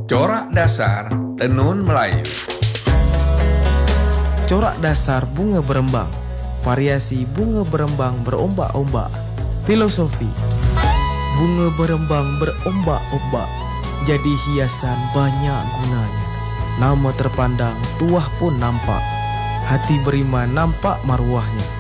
Corak dasar tenun Melayu. Corak dasar bunga berembang, variasi bunga berembang berombak-ombak. Filosofi: bunga berembang berombak-ombak, jadi hiasan banyak gunanya. Nama terpandang, tuah pun nampak, hati beriman nampak maruahnya.